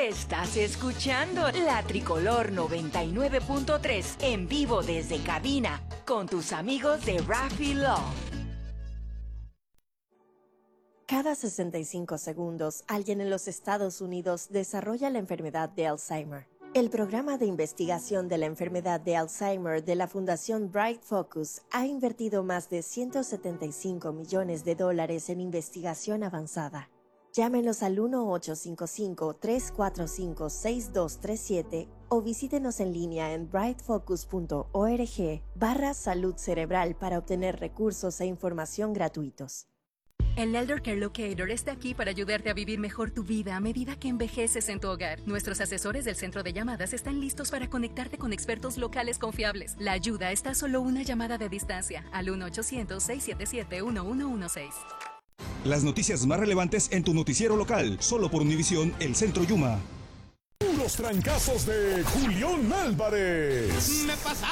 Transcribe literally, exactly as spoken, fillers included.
Estás escuchando La Tricolor noventa y nueve punto tres en vivo desde cabina con tus amigos de Rafi Law. Cada sesenta y cinco segundos, alguien en los Estados Unidos desarrolla la enfermedad de Alzheimer. El programa de investigación de la enfermedad de Alzheimer de la Fundación Bright Focus ha invertido más de ciento setenta y cinco millones de dólares en investigación avanzada. Llámenos al uno ocho cinco cinco, tres cuatro cinco, seis dos tres siete o visítenos en línea en brightfocus punto org barra salud cerebral para obtener recursos e información gratuitos. El Elder Care Locator está aquí para ayudarte a vivir mejor tu vida a medida que envejeces en tu hogar. Nuestros asesores del centro de llamadas están listos para conectarte con expertos locales confiables. La ayuda está a solo una llamada de distancia al uno ochocientos, seiscientos setenta y siete, uno uno uno seis. Las noticias más relevantes en tu noticiero local, solo por Univisión, el Centro Yuma. Los trancazos de Julián Álvarez. Me pasa